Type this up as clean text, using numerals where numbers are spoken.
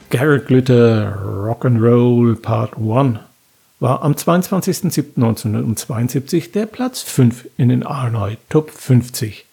Garrett Glitter Rock'n'Roll Part 1 war am 22.07.1972 der Platz 5 in den R&R Top 50.